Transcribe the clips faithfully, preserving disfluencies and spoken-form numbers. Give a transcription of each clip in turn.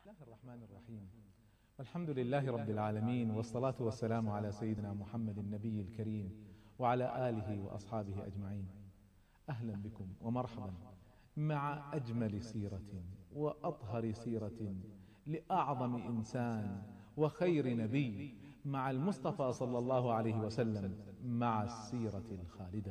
الله الرحمن الرحيم. الحمد لله رب العالمين، والصلاة والسلام على سيدنا محمد النبي الكريم وعلى آله وأصحابه أجمعين. أهلا بكم ومرحبا مع أجمل سيرة وأطهر سيرة لأعظم إنسان وخير نبي، مع المصطفى صلى الله عليه وسلم، مع السيرة الخالدة.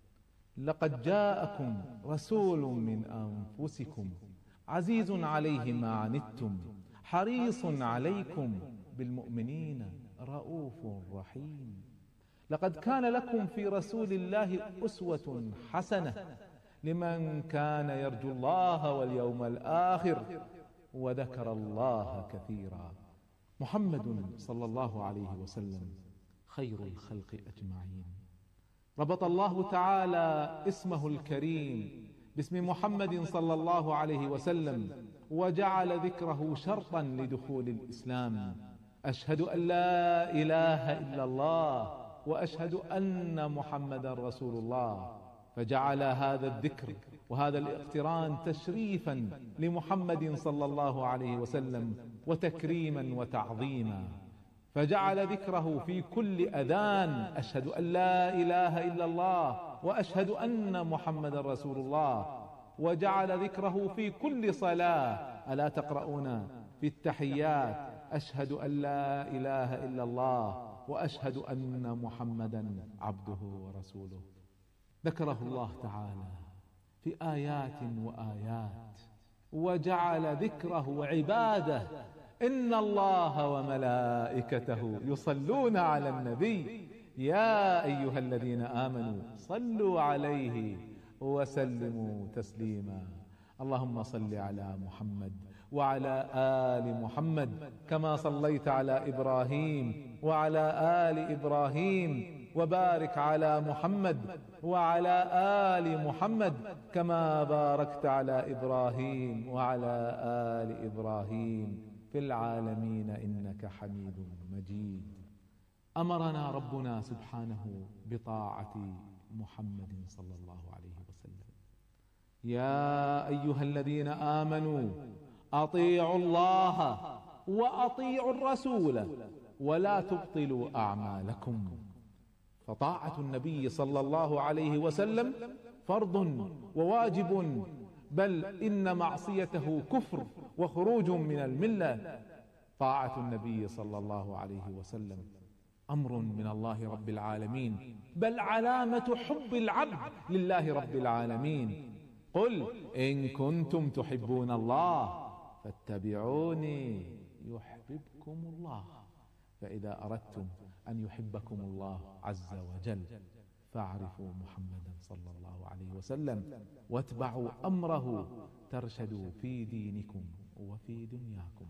لقد جاءكم رسول من أنفسكم عزيز عليه ما عنتم حريص عليكم بالمؤمنين رؤوف رحيم. لقد كان لكم في رسول الله أسوة حسنة لمن كان يرجو الله واليوم الآخر وذكر الله كثيرا. محمد صلى الله عليه وسلم خير الخلق أجمعين. ربط الله تعالى اسمه الكريم باسم محمد صلى الله عليه وسلم، وجعل ذكره شرطا لدخول الإسلام. أشهد أن لا إله إلا الله وأشهد أن محمدا رسول الله، فجعل هذا الذكر وهذا الاقتران تشريفا لمحمد صلى الله عليه وسلم وتكريما وتعظيما، فجعل ذكره في كل أذان أشهد أن لا إله إلا الله وأشهد أن محمدا رسول الله، وجعل ذكره في كل صلاة. ألا تقرؤون في التحيات أشهد أن لا إله إلا الله وأشهد أن محمدا عبده ورسوله. ذكره الله تعالى في آيات وآيات، وجعل ذكره عبادة. إن الله وملائكته يصلون على النبي يا أيها الذين آمنوا صلوا عليه وسلموا تسليما. اللهم صل على محمد وعلى آل محمد كما صليت على إبراهيم وعلى آل إبراهيم، وبارك على محمد وعلى آل محمد كما باركت على إبراهيم وعلى آل إبراهيم في العالمين إنك حميد مجيد. أمرنا ربنا سبحانه بطاعة محمد صلى الله عليه وسلم. يا أيها الذين آمنوا أطيعوا الله وأطيعوا الرسول ولا تبطلوا أعمالكم. فطاعة النبي صلى الله عليه وسلم فرض وواجب، بل إن معصيته كفر وخروج من الملة. طاعة النبي صلى الله عليه وسلم أمر من الله رب العالمين، بل علامة حب العبد لله رب العالمين. قل إن كنتم تحبون الله فاتبعوني يحببكم الله. فإذا أردتم أن يحبكم الله عز وجل فاعرفوا محمدا صلى الله عليه وسلم واتبعوا أمره ترشدوا في دينكم وفي دنياكم.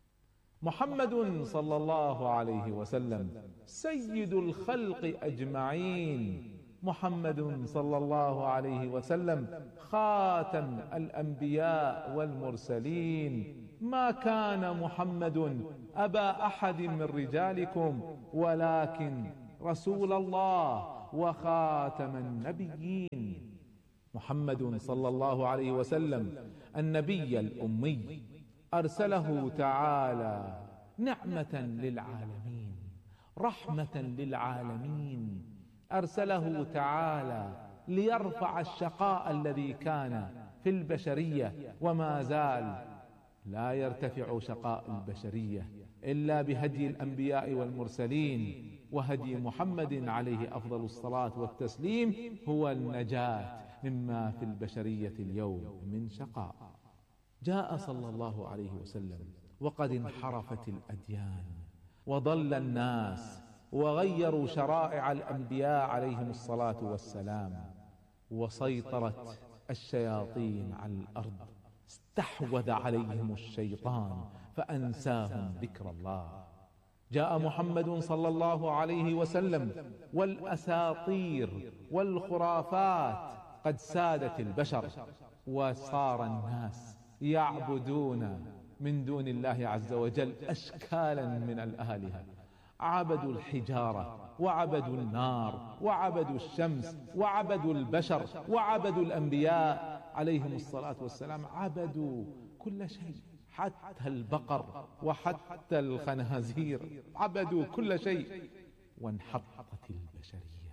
محمد صلى الله عليه وسلم سيد الخلق أجمعين. محمد صلى الله عليه وسلم خاتم الأنبياء والمرسلين. ما كان محمد أبا أحد من رجالكم ولكن رسول الله وخاتم النبيين. محمد صلى الله عليه وسلم النبي الأمي أرسله تعالى نعمة للعالمين، رحمة للعالمين. أرسله تعالى ليرفع الشقاء الذي كان في البشرية، وما زال لا يرتفع شقاء البشرية إلا بهدي الأنبياء والمرسلين. وهدي محمد عليه أفضل الصلاة والتسليم هو النجاة مما في البشرية اليوم من شقاء. جاء صلى الله عليه وسلم وقد انحرفت الأديان وضل الناس وغيروا شرائع الأنبياء عليهم الصلاة والسلام، وسيطرت الشياطين على الأرض. استحوذ عليهم الشيطان فأنساهم ذكر الله. جاء محمد صلى الله عليه وسلم والأساطير والخرافات قد سادت البشر، وصار الناس يعبدون من دون الله عز وجل أشكالا من الآلهة. عبدوا الحجارة وعبدوا النار وعبدوا الشمس وعبدوا البشر وعبدوا الأنبياء عليهم الصلاة والسلام. عبدوا كل شيء حتى البقر وحتى الخنازير، عبدوا كل شيء. وانحطت البشرية،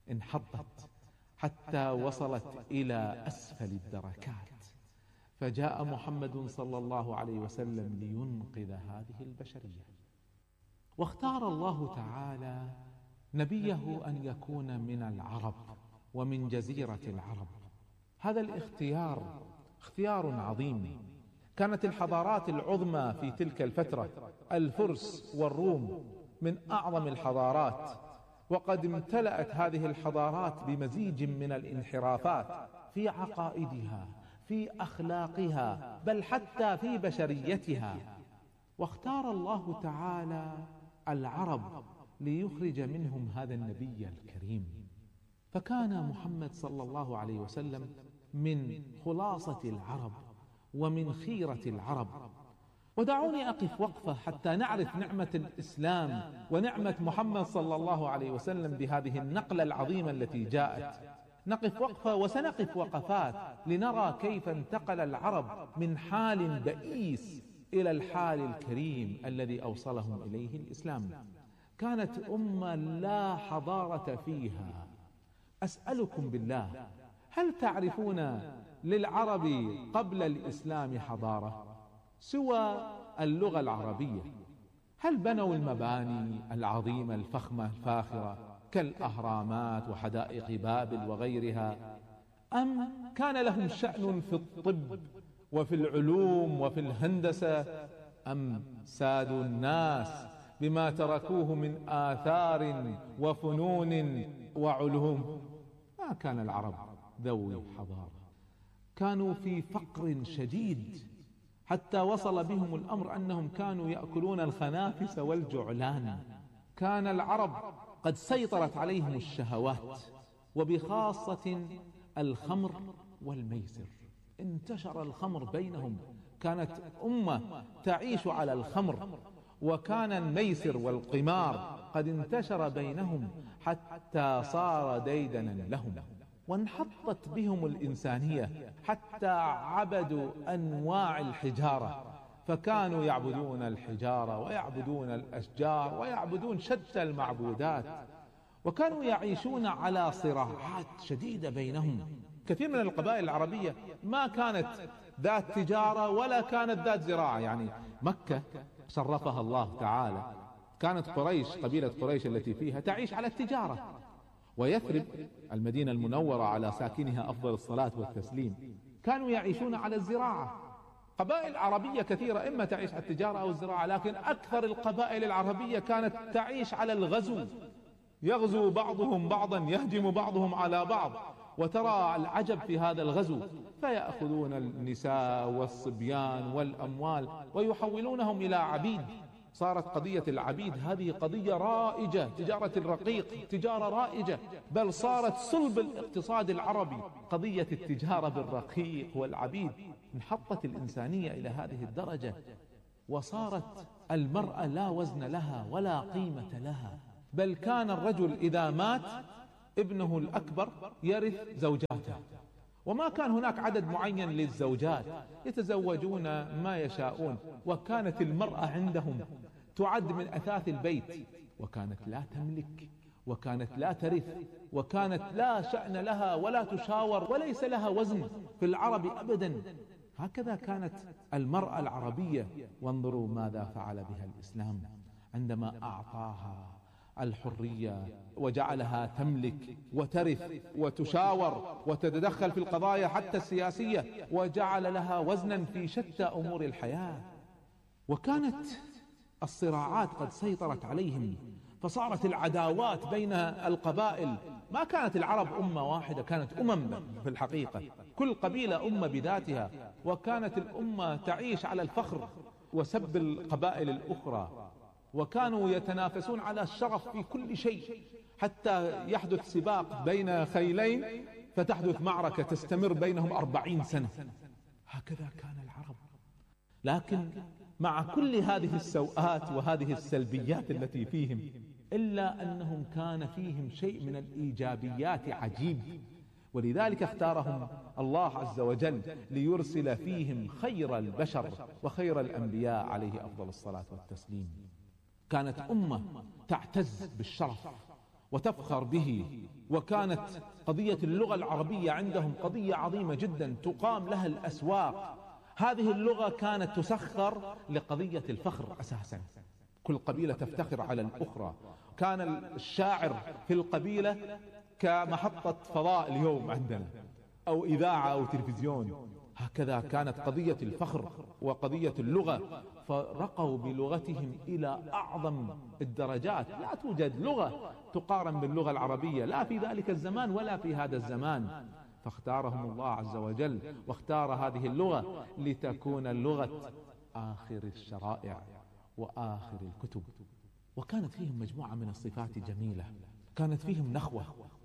انحطت حتى وصلت إلى أسفل الدركات، فجاء محمد صلى الله عليه وسلم لينقذ هذه البشرية. واختار الله تعالى نبيه أن يكون من العرب ومن جزيرة العرب. هذا الاختيار اختيار عظيم. كانت الحضارات العظمى في تلك الفترة الفرس والروم من أعظم الحضارات، وقد امتلأت هذه الحضارات بمزيج من الانحرافات في عقائدها، في أخلاقها، بل حتى في بشريتها. واختار الله تعالى العرب ليخرج منهم هذا النبي الكريم، فكان محمد صلى الله عليه وسلم من خلاصة العرب ومن خيرة العرب. ودعوني أقف وقفة حتى نعرف نعمة الإسلام ونعمة محمد صلى الله عليه وسلم بهذه النقلة العظيمة التي جاءت. نقف وقفة وسنقف وقفات لنرى كيف انتقل العرب من حال بئيس إلى الحال الكريم الذي أوصلهم إليه الإسلام. كانت أمة لا حضارة فيها. أسألكم بالله، هل تعرفون للعرب قبل الإسلام حضارة سوى اللغة العربية؟ هل بنوا المباني العظيمة الفخمة الفاخرة كالأهرامات وحدائق بابل وغيرها، أم كان لهم شأن في الطب وفي العلوم وفي الهندسة، أم سادوا الناس بما تركوه من آثار وفنون وعلوم؟ ما كان العرب ذوي حضارة، كانوا في فقر شديد، حتى وصل بهم الأمر أنهم كانوا يأكلون الخنافس والجعلان. كان العرب قد سيطرت عليهم الشهوات، وبخاصة الخمر والميسر. انتشر الخمر بينهم، كانت أمة تعيش على الخمر، وكان الميسر والقمار قد انتشر بينهم حتى صار ديدنا لهم. وانحطت بهم الإنسانية حتى عبدوا أنواع الحجارة، فكانوا يعبدون الحجارة ويعبدون الأشجار ويعبدون شتى المعبودات، وكانوا يعيشون على صراعات شديدة بينهم. كثير من القبائل العربية ما كانت ذات تجارة ولا كانت ذات زراعة. يعني مكة شرفها الله تعالى، كانت قريش، قبيلة قريش التي فيها تعيش على التجارة، ويثرب المدينة المنورة على ساكنها أفضل الصلاة والتسليم كانوا يعيشون على الزراعة. قبائل عربية كثيرة إما تعيش على التجارة أو الزراعة، لكن أكثر القبائل العربية كانت تعيش على الغزو، يغزو بعضهم بعضا، يهجم بعضهم على بعض. وترى العجب في هذا الغزو، فيأخذون النساء والصبيان والأموال ويحولونهم إلى عبيد. صارت قضية العبيد هذه قضية رائجة، تجارة الرقيق تجارة رائجة، بل صارت صلب الاقتصاد العربي قضية التجارة بالرقيق والعبيد. انحطت الإنسانية إلى هذه الدرجة، وصارت المرأة لا وزن لها ولا قيمة لها، بل كان الرجل إذا مات ابنه الأكبر يرث زوجاته، وما كان هناك عدد معين للزوجات، يتزوجون ما يشاءون. وكانت المرأة عندهم تعد من أثاث البيت، وكانت لا تملك، وكانت لا ترث، وكانت لا شأن لها ولا تشاور، وليس لها وزن في العرب أبدا. هكذا كانت المرأة العربية. وانظروا ماذا فعل بها الإسلام عندما أعطاها الحرية وجعلها تملك وترث وتشاور وتتدخل في القضايا حتى السياسية، وجعل لها وزنا في شتى أمور الحياة. وكانت الصراعات قد سيطرت عليهم، فصارت العداوات بين القبائل. ما كانت العرب أمة واحدة، كانت أمم في الحقيقة، كل قبيلة أمة بذاتها، وكانت الأمة تعيش على الفخر وسب القبائل الأخرى، وكانوا يتنافسون على الشرف في كل شيء، حتى يحدث سباق بين خيلين فتحدث معركة تستمر بينهم أربعين سنة. هكذا كان العرب. لكن مع كل هذه السوءات وهذه السلبيات التي فيهم، إلا أنهم كان فيهم شيء من الإيجابيات عجيب. ولذلك اختارهم الله عز وجل ليرسل فيهم خير البشر وخير الأنبياء عليه أفضل الصلاة والتسليم. كانت أمة تعتز بالشرف وتفخر به، وكانت قضية اللغة العربية عندهم قضية عظيمة جدا تقام لها الأسواق. هذه اللغة كانت تسخر لقضية الفخر أساسا، كل قبيلة تفتخر على الأخرى. كان الشاعر في القبيلة كمحطة فضاء اليوم عندنا، أو إذاعة أو تلفزيون. هكذا كانت قضية الفخر وقضية اللغة، فرقوا بلغتهم إلى أعظم الدرجات. لا توجد لغة تقارن باللغة العربية، لا في ذلك الزمان ولا في هذا الزمان. فاختارهم الله عز وجل واختار هذه اللغة لتكون لغة آخر الشرائع وآخر الكتب. وكانت فيهم مجموعة من الصفات جميلة، كانت فيهم نخوة،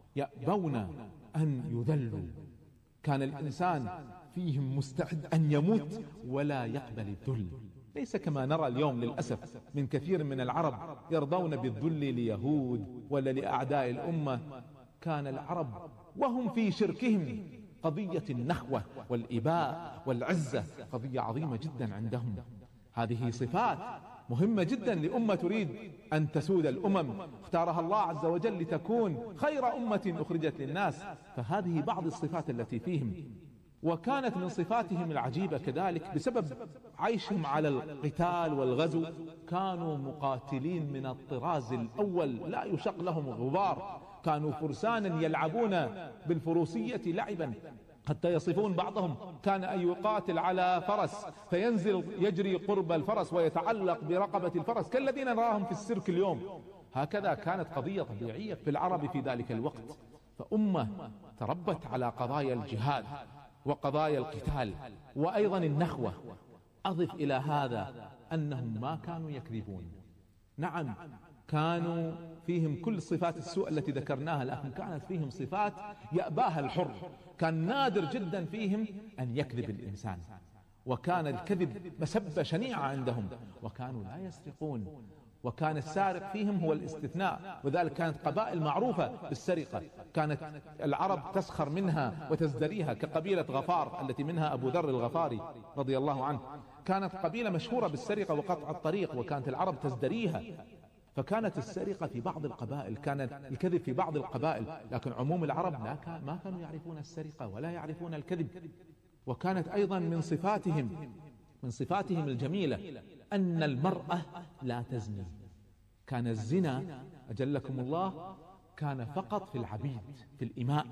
يأبون أن يذلوا. كان الإنسان فيهم مستعد أن يموت ولا يقبل الذل، ليس كما نرى اليوم للأسف من كثير من العرب يرضون بالذل ليهود ولا لأعداء الأمة. كان العرب وهم في شركهم قضية النخوة والإباء والعزة قضية عظيمة جدا عندهم. هذه صفات مهمة جدا لأمة تريد أن تسود الأمم، اختارها الله عز وجل لتكون خير أمة أخرجت للناس. فهذه بعض الصفات التي فيهم. وكانت من صفاتهم العجيبة كذلك بسبب عيشهم على القتال والغزو، كانوا مقاتلين من الطراز الأول لا يشق لهم غبار. كانوا فرسانا يلعبون بالفروسية لعبا، حتى يصفون بعضهم كان أن يقاتل على فرس فينزل يجري قرب الفرس ويتعلق برقبة الفرس كالذين نراهم في السيرك اليوم. هكذا كانت قضية طبيعية في العرب في ذلك الوقت. فأمة تربت على قضايا الجهاد وقضايا القتال وأيضا النخوة. أضف إلى هذا أنهم ما كانوا يكذبون. نعم كانوا فيهم كل صفات السوء التي ذكرناها، لكن كانت فيهم صفات يأباها الحر. كان نادر جدا فيهم أن يكذب الإنسان، وكان الكذب مسبة شنيعة عندهم. وكانوا لا يسرقون، وكان السارق فيهم هو الاستثناء، وذلك كانت قبائل معروفة بالسرقة. كانت العرب تسخر منها وتزدريها، كقبيلة غفار التي منها أبو ذر الغفاري رضي الله عنه. كانت قبيلة مشهورة بالسرقة وقطع الطريق، وكانت العرب تزدريها. فكانت السرقة في بعض القبائل، كان الكذب في بعض القبائل، لكن عموم العرب لا كان ما كانوا يعرفون السرقة ولا يعرفون الكذب. وكانت أيضا من صفاتهم من صفاتهم الجميلة أن المرأة لا تزني. كان الزنا أجلكم الله كان فقط في العبيد في الإماء،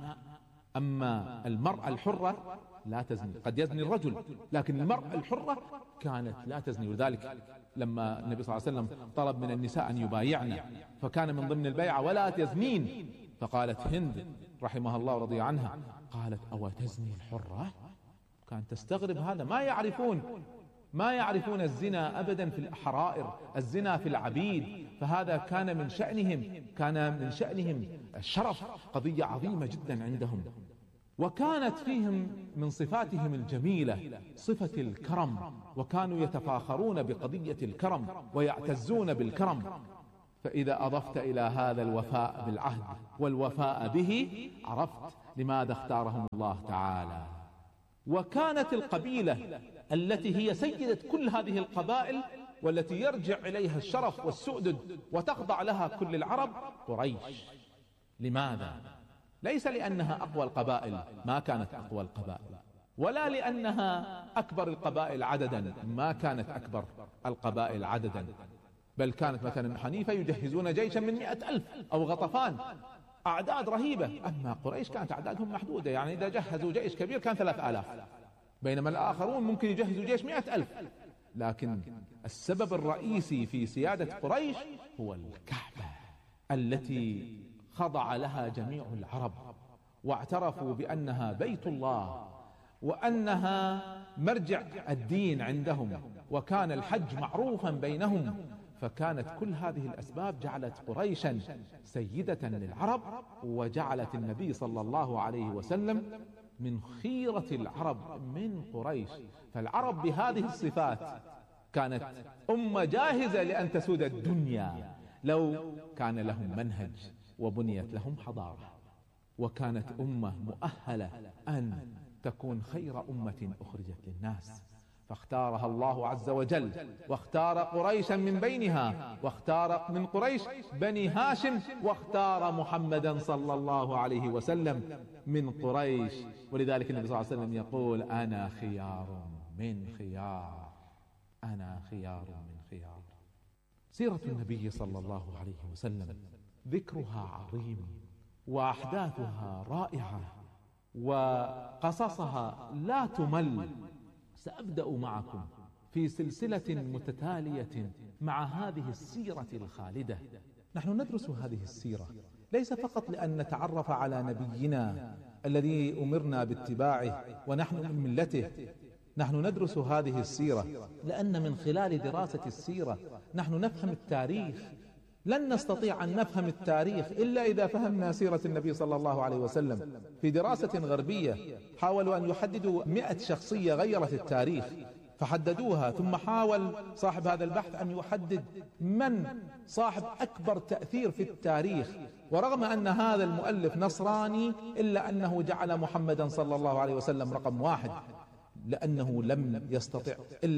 أما المرأة الحرة لا تزني. قد يزني الرجل، لكن المرأة الحرة كانت لا تزني. ولذلك لما النبي صلى الله عليه وسلم طلب من النساء أن يبايعن، فكان من ضمن البيعة ولا تزنين، فقالت هند رحمها الله ورضي عنها، قالت أو تزني الحرة؟ كانت تستغرب هذا. ما يعرفون ما يعرفون الزنا أبدا في الحرائر، الزنا في العبيد. فهذا كان من شأنهم كان من شأنهم الشرف، قضية عظيمة جدا عندهم. وكانت فيهم من صفاتهم الجميلة صفة الكرم، وكانوا يتفاخرون بقضية الكرم ويعتزون بالكرم. فإذا أضفت إلى هذا الوفاء بالعهد والوفاء به، عرفت لماذا اختارهم الله تعالى. وكانت القبيلة التي هي سيدة كل هذه القبائل والتي يرجع إليها الشرف والسؤدد وتخضع لها كل العرب قريش. لماذا؟ ليس لأنها أقوى القبائل، ما كانت أقوى القبائل، ولا لأنها أكبر القبائل عددا، ما كانت أكبر القبائل عددا، بل كانت مثلا حنيفة يجهزون جيشا من مئة ألف، أو غطفان أعداد رهيبة. أما قريش كانت أعدادهم محدودة، يعني إذا جهزوا جيش كبير كان ثلاث آلاف، بينما الآخرون ممكن يجهزوا جيش مئة ألف. لكن السبب الرئيسي في سيادة قريش هو الكعبة التي خضع لها جميع العرب، واعترفوا بأنها بيت الله وأنها مرجع الدين عندهم، وكان الحج معروفا بينهم. فكانت كل هذه الأسباب جعلت قريشا سيدة للعرب، وجعلت النبي صلى الله عليه وسلم من خيرة العرب من قريش. فالعرب بهذه الصفات كانت أمة جاهزة لأن تسود الدنيا لو كان لهم منهج وبنيت لهم حضارة. وكانت أمة مؤهلة أن تكون خير أمة أخرجت للناس، فاختارها الله عز وجل، واختار قريشا من بينها، واختار من قريش بني هاشم، واختار محمدا صلى الله عليه وسلم من قريش. ولذلك النبي صلى الله عليه وسلم يقول: أنا خيار من خيار، أنا خيار من خيار. سيرة النبي صلى الله عليه وسلم ذكرها عظيم، وأحداثها رائعة، وقصصها لا تمل. سأبدأ معكم في سلسلة متتالية مع هذه السيرة الخالدة. نحن ندرس هذه السيرة ليس فقط لأن نتعرف على نبينا الذي أمرنا باتباعه ونحن من ملته، نحن ندرس هذه السيرة لأن من خلال دراسة السيرة نحن نفهم التاريخ. لن نستطيع أن نفهم التاريخ إلا إذا فهمنا سيرة النبي صلى الله عليه وسلم. في دراسة غربية حاولوا أن يحددوا مئة شخصية غيرت التاريخ، فحددوها، ثم حاول صاحب هذا البحث أن يحدد من صاحب أكبر تأثير في التاريخ، ورغم أن هذا المؤلف نصراني إلا أنه جعل محمدا صلى الله عليه وسلم رقم واحد، لأنه لم يستطع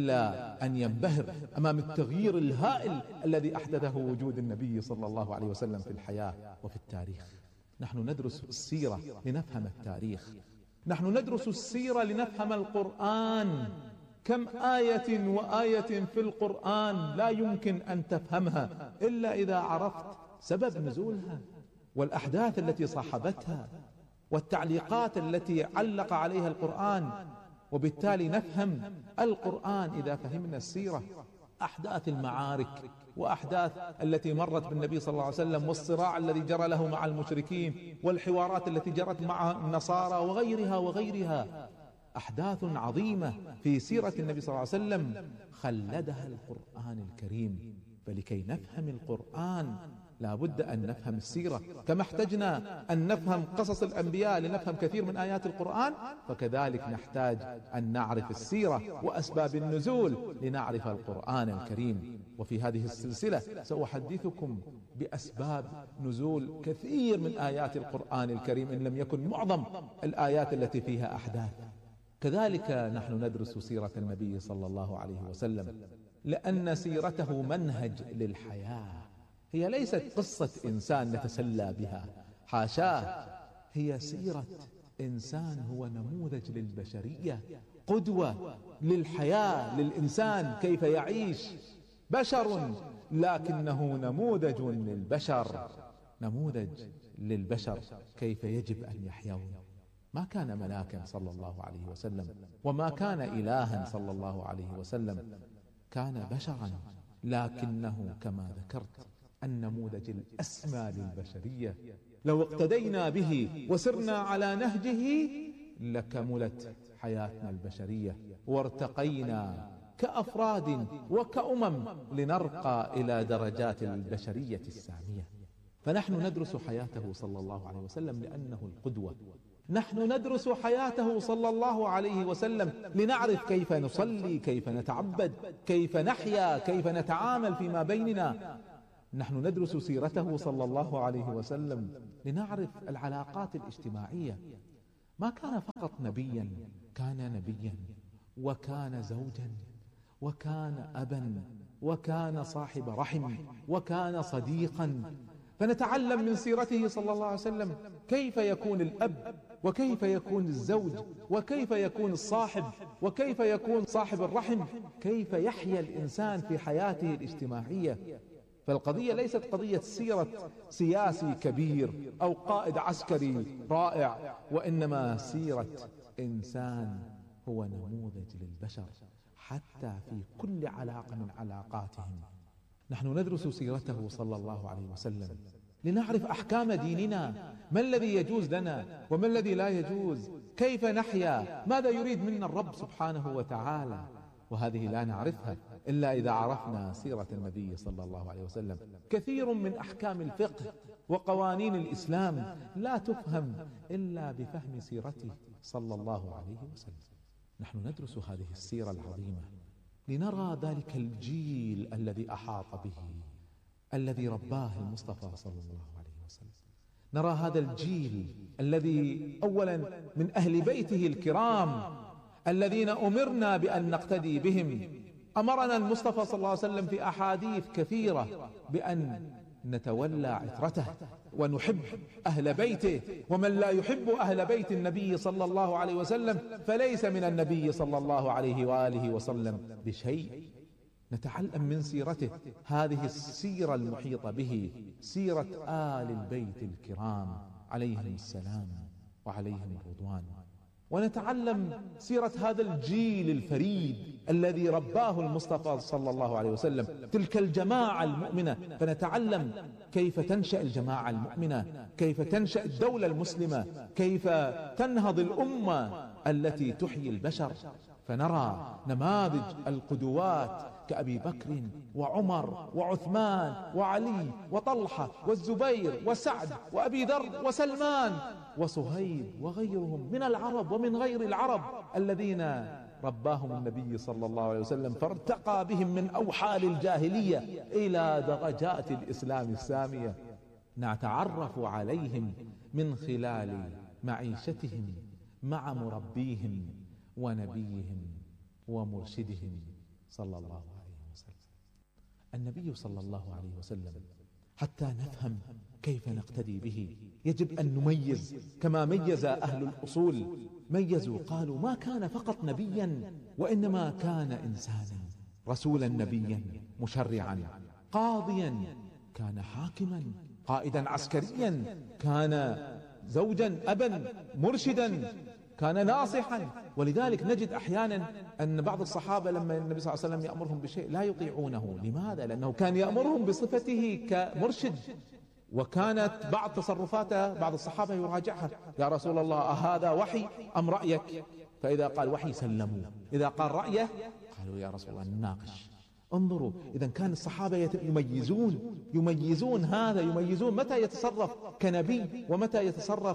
إلا أن ينبهر أمام التغيير الهائل الذي أحدثه وجود النبي صلى الله عليه وسلم في الحياة وفي التاريخ. نحن ندرس السيرة لنفهم التاريخ، نحن ندرس السيرة لنفهم القرآن. كم آية وآية في القرآن لا يمكن أن تفهمها إلا إذا عرفت سبب نزولها، والأحداث التي صاحبتها، والتعليقات التي علق عليها القرآن، وبالتالي نفهم القرآن إذا فهمنا السيرة. أحداث المعارك، وأحداث التي مرت بالنبي صلى الله عليه وسلم، والصراع الذي جرى له مع المشركين، والحوارات التي جرت مع النصارى وغيرها وغيرها. أحداث عظيمة في سيرة النبي صلى الله عليه وسلم خلدها القرآن الكريم. فلكي نفهم القرآن لا بد أن نفهم السيرة، كما احتجنا أن نفهم قصص الأنبياء لنفهم كثير من آيات القرآن، فكذلك نحتاج أن نعرف السيرة وأسباب النزول لنعرف القرآن الكريم. وفي هذه السلسلة سأحدثكم بأسباب نزول كثير من آيات القرآن الكريم، إن لم يكن معظم الآيات التي فيها أحداث. كذلك نحن ندرس سيرة النبي صلى الله عليه وسلم لأن سيرته منهج للحياة. هي ليست قصة إنسان نتسلى بها، حاشاه، هي سيرة إنسان هو نموذج للبشرية، قدوة للحياة للإنسان، كيف يعيش. بشر لكنه نموذج للبشر، نموذج للبشر كيف يجب أن يحيون. ما كان ملاكا صلى الله عليه وسلم، وما كان إلها صلى الله عليه وسلم، كان بشرا، لكنه كما ذكرت النموذج الأسمى للبشرية. لو اقتدينا به وسرنا على نهجه لكملت حياتنا البشرية، وارتقينا كأفراد وكأمم لنرقى إلى درجات البشرية السامية. فنحن ندرس حياته صلى الله عليه وسلم لأنه القدوة. نحن ندرس حياته صلى الله عليه وسلم لنعرف كيف نصلي، كيف نتعبد، كيف نحيا، كيف نتعامل فيما بيننا. نحن ندرس سيرته صلى الله عليه وسلم لنعرف العلاقات الاجتماعية. ما كان فقط نبيا، كان نبيا، وكان زوجا، وكان أبا، وكان صاحب رحم، وكان صديقا. فنتعلم من سيرته صلى الله عليه وسلم كيف يكون الأب، وكيف يكون الزوج، وكيف يكون الصاحب، وكيف يكون صاحب الرحم، كيف يحيا الإنسان في حياته الاجتماعية. فالقضية ليست قضية سيرة سياسي كبير أو قائد عسكري رائع، وإنما سيرة إنسان هو نموذج للبشر حتى في كل علاقة من علاقاتهم. نحن ندرس سيرته صلى الله عليه وسلم لنعرف أحكام ديننا، ما الذي يجوز لنا وما الذي لا يجوز، كيف نحيا، ماذا يريد منا الرب سبحانه وتعالى. وهذه لا نعرفها إلا إذا عرفنا سيرة النبي صلى الله عليه وسلم. كثير من أحكام الفقه وقوانين الإسلام لا تفهم إلا بفهم سيرته صلى الله عليه وسلم. نحن ندرس هذه السيرة العظيمة لنرى ذلك الجيل الذي أحاط به، الذي رباه المصطفى صلى الله عليه وسلم. نرى هذا الجيل الذي أولا من أهل بيته الكرام الذين أمرنا بأن نقتدي بهم. أمرنا المصطفى صلى الله عليه وسلم في أحاديث كثيرة بأن نتولى عترته ونحب أهل بيته، ومن لا يحب أهل بيت النبي صلى الله عليه وسلم فليس من النبي صلى الله عليه وآله وسلم بشيء. نتعلم من سيرته هذه السيرة المحيطة به، سيرة آل البيت الكرام عليهم السلام وعليهم الرضوان، ونتعلم سيرة هذا الجيل الفريد الذي رباه المصطفى صلى الله عليه وسلم، تلك الجماعة المؤمنة، فنتعلم كيف تنشأ الجماعة المؤمنة، كيف تنشأ الدولة المسلمة، كيف تنهض الأمة التي تحيي البشر. فنرى نماذج القدوات كأبي بكر وعمر وعثمان وعلي وطلحة والزبير وسعد وأبي ذر وسلمان وصهيب وغيرهم من العرب ومن غير العرب الذين رباهم النبي صلى الله عليه وسلم، فارتقى بهم من أوحال الجاهلية إلى درجات الإسلام السامية. نتعرف عليهم من خلال معيشتهم مع مربيهم ونبيهم ومرشدهم صلى الله عليه وسلم. النبي صلى الله عليه وسلم حتى نفهم كيف نقتدي به يجب أن نميز كما ميز أهل الأصول. ميزوا قالوا ما كان فقط نبيا، وإنما كان إنسانا، رسولا نبيا مشرعا، قاضيا، كان حاكما، قائدا عسكريا، كان زوجا، أبا، مرشدا، كان ناصحا. ولذلك نجد أحيانا أن بعض الصحابة لما النبي صلى الله عليه وسلم يأمرهم بشيء لا يطيعونه. لماذا؟ لأنه كان يأمرهم بصفته كمرشد، وكانت بعض تصرفاته بعض الصحابة يراجعها: يا رسول الله أهذا وحي أم رأيك؟ فإذا قال وحي سلموا، إذا قال رأيه قالوا يا رسول الله نناقش. انظروا، إذا كان الصحابة يميزون يميزون هذا، يميزون متى يتصرف كنبي ومتى يتصرف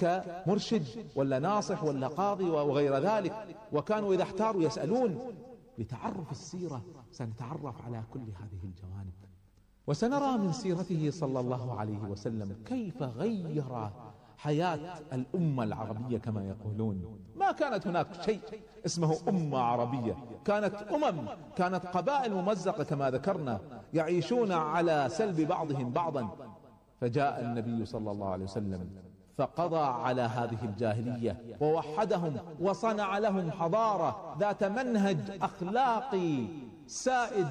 كمرشد ولا ناصح ولا قاضي وغير ذلك. وكانوا إذا احتاروا يسألون. بتعرف السيرة سنتعرف على كل هذه الجوانب، وسنرى من سيرته صلى الله عليه وسلم كيف غير حياة الأمة العربية كما يقولون. ما كانت هناك شيء اسمه أمة عربية، كانت أمم، كانت قبائل ممزقة كما ذكرنا، يعيشون على سلب بعضهم بعضا. فجاء النبي صلى الله عليه وسلم فقضى على هذه الجاهلية ووحدهم وصنع لهم حضارة ذات منهج أخلاقي سائد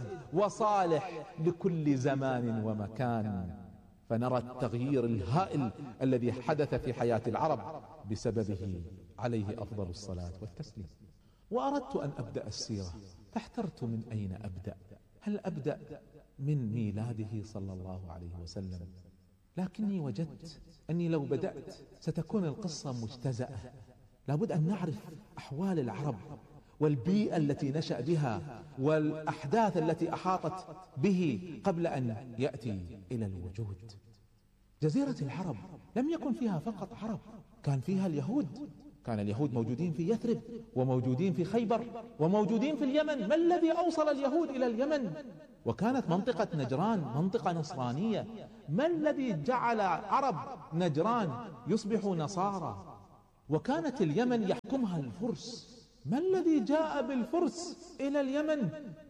وصالح لكل زمان ومكان. فنرى التغيير الهائل الذي حدث في حياة العرب بسببه عليه أفضل الصلاة والتسليم. وأردت أن أبدأ السيرة فاحترت من أين أبدأ. هل أبدأ من ميلاده صلى الله عليه وسلم؟ لكني وجدت أني لو بدأت ستكون القصة مجتزأة. لابد أن نعرف أحوال العرب والبيئة التي نشأ بها والأحداث التي أحاطت به قبل أن يأتي إلى الوجود. جزيرة العرب لم يكن فيها فقط عرب، كان فيها اليهود. كان اليهود موجودين في يثرب وموجودين في خيبر وموجودين في اليمن. ما الذي أوصل اليهود إلى اليمن؟ وكانت منطقة نجران منطقة نصرانية. ما الذي جعل عرب نجران يصبحوا نصارى؟ وكانت اليمن يحكمها الفرس. ما الذي جاء بالفرس إلى اليمن؟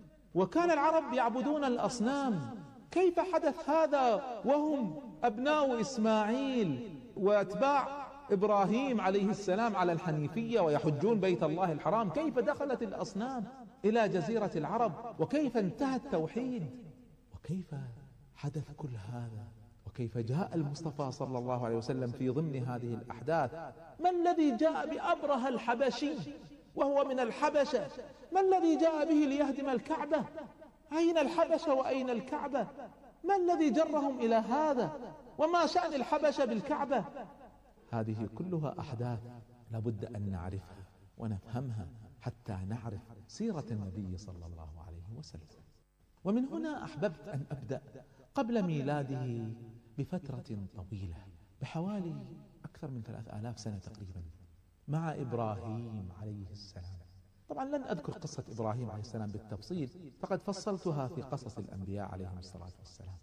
وكان العرب يعبدون الأصنام. كيف حدث هذا وهم أبناء إسماعيل وأتباع إبراهيم عليه السلام على الحنيفية ويحجون بيت الله الحرام؟ كيف دخلت الأصنام إلى جزيرة العرب؟ وكيف انتهى التوحيد؟ وكيف حدث كل هذا؟ وكيف جاء المصطفى صلى الله عليه وسلم في ضمن هذه الأحداث؟ ما الذي جاء بأبرهة الحبشي وهو من الحبشة؟ ما الذي جاء به ليهدم الكعبة؟ أين الحبشة وأين الكعبة؟ ما الذي جرهم إلى هذا؟ وما شأن الحبشة بالكعبة؟ هذه كلها أحداث لابد أن نعرفها ونفهمها حتى نعرف سيرة النبي صلى الله عليه وسلم. ومن هنا أحببت أن أبدأ قبل ميلاده بفترة طويلة، بحوالي أكثر من ثلاث آلاف سنة تقريبا، مع إبراهيم عليه السلام. طبعا لن أذكر قصة إبراهيم عليه السلام بالتفصيل، فقد فصلتها في قصص الأنبياء عليهم الصلاة والسلام.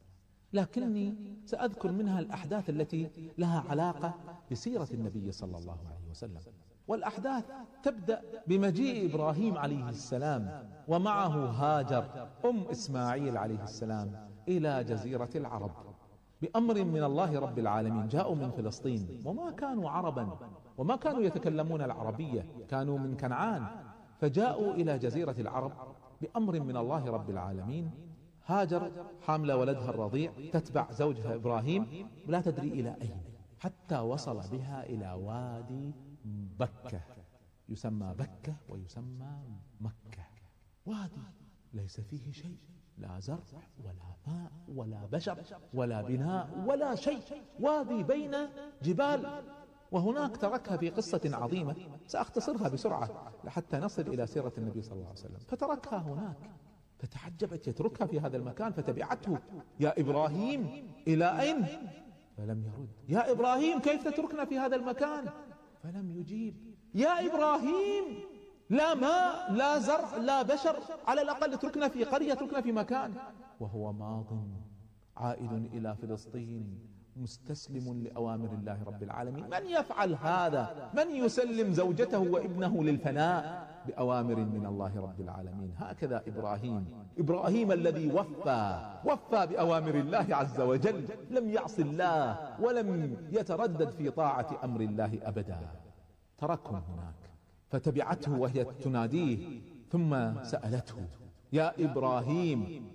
لكني سأذكر منها الأحداث التي لها علاقة بسيرة النبي صلى الله عليه وسلم. والأحداث تبدأ بمجيء إبراهيم عليه السلام ومعه هاجر أم إسماعيل عليه السلام إلى جزيرة العرب بأمر من الله رب العالمين. جاءوا من فلسطين وما كانوا عربا وما كانوا يتكلمون العربية، كانوا من كنعان، فجاءوا إلى جزيرة العرب بأمر من الله رب العالمين. هاجر حاملة ولدها الرضيع تتبع زوجها إبراهيم لا تدري إلى أين، حتى وصل بها إلى وادي بكة، يسمى بكة ويسمى مكة. وادي ليس فيه شيء، لا زرع ولا ماء ولا بشر ولا بناء ولا شيء، وادي بين جبال. وهناك تركها في قصة عظيمة سأختصرها بسرعة حتى نصل إلى سيرة النبي صلى الله عليه وسلم. فتركها هناك، فتعجبت يتركها في هذا المكان، فتبعته: يا إبراهيم إلى أين؟ فلم يرد. يا إبراهيم كيف تتركنا في هذا المكان؟ فلم يجيب. يا إبراهيم لا ماء لا زرع لا بشر، على الأقل اتركنا في قرية، اتركنا في مكان. وهو ماض عائد إلى فلسطين مستسلم لأوامر الله رب العالمين. من يفعل هذا؟ من يسلم زوجته وابنه للفناء بأوامر من الله رب العالمين؟ هكذا إبراهيم، إبراهيم الذي وفى وفى بأوامر الله عز وجل، لم يعص الله ولم يتردد في طاعة أمر الله أبدا. تركهم هناك فتبعته وهي تناديه، ثم سألته: يا إبراهيم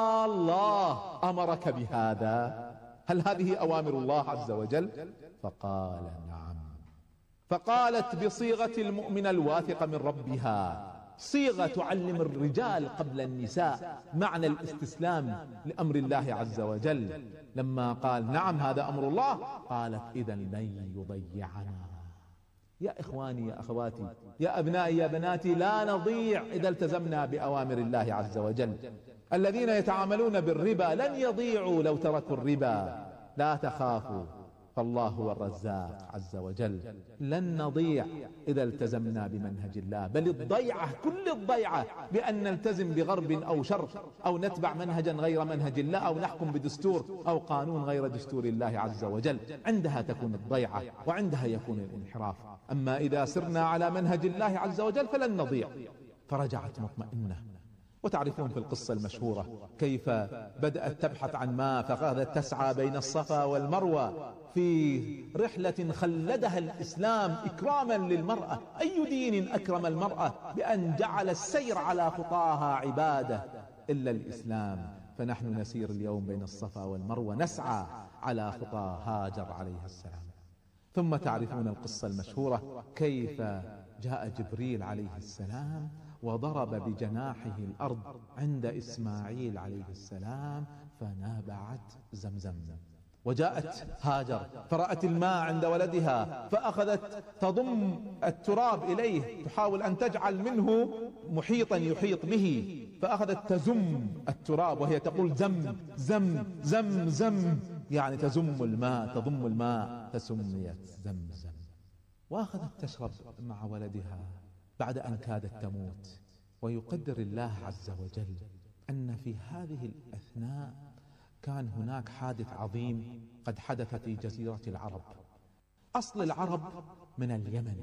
الله أمرك بهذا؟ هل هذه أوامر الله عز وجل؟ فقال: نعم. فقالت بصيغة المؤمنة الواثقة من ربها، صيغة تعلم الرجال قبل النساء معنى الاستسلام لأمر الله عز وجل. لما قال: نعم هذا أمر الله، قالت: إذن لن يضيعنا. يا إخواني يا أخواتي يا أبنائي يا بناتي، لا نضيع إذا التزمنا بأوامر الله عز وجل. الذين يتعاملون بالربا لن يضيعوا لو تركوا الربا. لا تخافوا، فالله هو الرزاق عز وجل. لن نضيع إذا التزمنا بمنهج الله، بل الضيعة كل الضيعة بأن نلتزم بغرب أو شرق، أو نتبع منهجا غير منهج الله، أو نحكم بدستور أو قانون غير دستور الله عز وجل. عندها تكون الضيعة وعندها يكون الانحراف. أما إذا سرنا على منهج الله عز وجل فلن نضيع. فرجعت مطمئنة. وتعرفون في القصة المشهورة كيف بدأت تبحث عن ماء، فأخذت تسعى بين الصفا والمروة في رحلة خلدها الإسلام إكراما للمرأة. أي دين أكرم المرأة بأن جعل السير على خطاها عبادة إلا الإسلام؟ فنحن نسير اليوم بين الصفا والمروة، نسعى على خطى هاجر عليه السلام. ثم تعرفون القصة المشهورة كيف جاء جبريل عليه السلام وضرب بجناحه الأرض عند إسماعيل عليه السلام فنابعت زمزم. وجاءت هاجر فرأت الماء عند ولدها فأخذت تضم التراب إليه، تحاول أن تجعل منه محيطا يحيط به، فأخذت تزم التراب وهي تقول زم زم زم زم، يعني تزم الماء تضم الماء، فسميت زمزم. وأخذت تشرب مع ولدها بعد أن كادت تموت. ويقدر الله عز وجل أن في هذه الأثناء كان هناك حادث عظيم قد حدث في جزيرة العرب. أصل العرب من اليمن،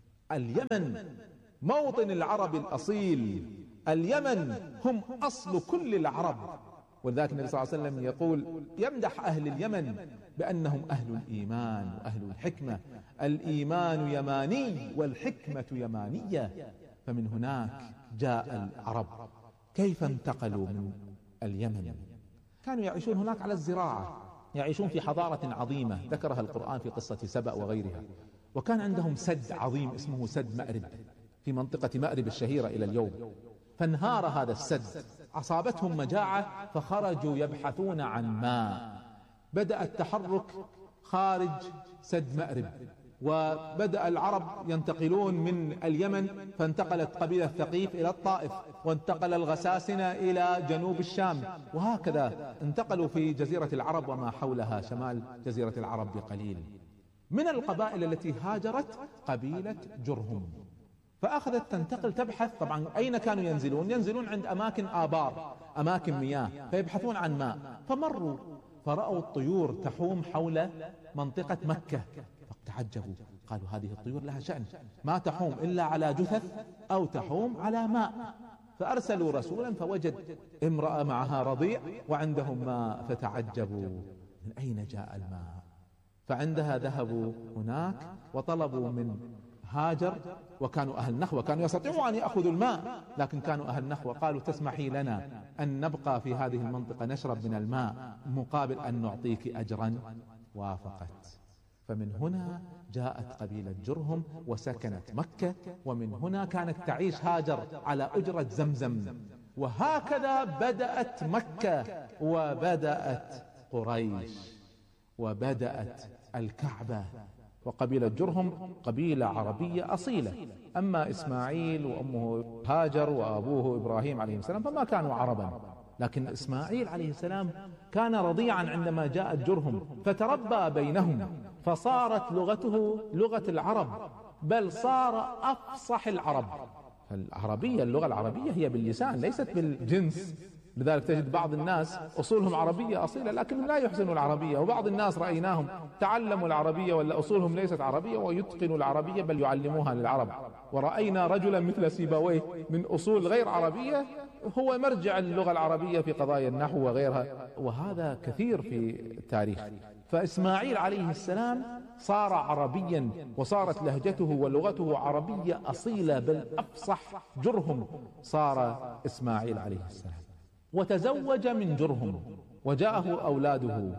اليمن موطن العرب الأصيل، اليمن هم أصل كل العرب. ولذلك النبي صلى الله عليه وسلم يقول يمدح أهل اليمن بأنهم أهل الإيمان وأهل الحكمة. الإيمان يماني والحكمة يمانية. فمن هناك جاء العرب. كيف انتقلوا من اليمن؟ كانوا يعيشون هناك على الزراعة، يعيشون في حضارة عظيمة ذكرها القرآن في قصة سبأ وغيرها. وكان عندهم سد عظيم اسمه سد مأرب في منطقة مأرب الشهيرة إلى اليوم. فانهار هذا السد، أصابتهم مجاعة فخرجوا يبحثون عن ماء. بدأ التحرك خارج سد مأرب، وبدأ العرب ينتقلون من اليمن، فانتقلت قبيلة ثقيف إلى الطائف، وانتقل الغساسنة إلى جنوب الشام، وهكذا انتقلوا في جزيرة العرب وما حولها شمال جزيرة العرب بقليل. من القبائل التي هاجرت قبيلة جرهم، فأخذت تنتقل تبحث. طبعا أين كانوا ينزلون؟ ينزلون عند أماكن آبار، أماكن مياه، فيبحثون عن ماء. فمروا فرأوا الطيور تحوم حول منطقة مكة فتعجبوا، قالوا هذه الطيور لها شأن، ما تحوم إلا على جثث أو تحوم على ماء. فأرسلوا رسولا فوجد امرأة معها رضيع وعندهم ماء، فتعجبوا من أين جاء الماء. فعندها ذهبوا هناك وطلبوا من هاجر، وكانوا أهل نخوة، كانوا يستطيعوا أن يأخذوا الماء، لكن كانوا أهل نخوة، قالوا تسمحي لنا أن نبقى في هذه المنطقة نشرب من الماء مقابل أن نعطيك أجرا؟ وافقت. فمن هنا جاءت قبيلة جرهم وسكنت مكة، ومن هنا كانت تعيش هاجر على أجرة زمزم. وهكذا بدأت مكة وبدأت قريش وبدأت الكعبة. وقبيلة جرهم قبيلة عربية أصيلة، أما إسماعيل وأمه هاجر وأبوه إبراهيم عليه السلام فما كانوا عربا، لكن إسماعيل عليه السلام كان رضيعا عندما جاءت جرهم، فتربى بينهم، فصارت لغته لغة العرب، بل صار أفصح العرب. العربية، اللغة العربية هي باللسان ليست بالجنس، لذلك تجد بعض الناس أصولهم عربية أصيلة لكنهم لا يحسنوا العربية، وبعض الناس رأيناهم تعلموا العربية ولا أصولهم ليست عربية ويتقنوا العربية بل يعلموها للعرب. ورأينا رجلا مثل سيبويه من أصول غير عربية هو مرجع اللغة العربية في قضايا النحو وغيرها، وهذا كثير في التاريخ. فإسماعيل عليه السلام صار عربيا، وصارت لهجته ولغته عربية أصيلة، بل أفصح جرهم صار إسماعيل عليه السلام. وتزوج من جرهم وجاءه أولاده،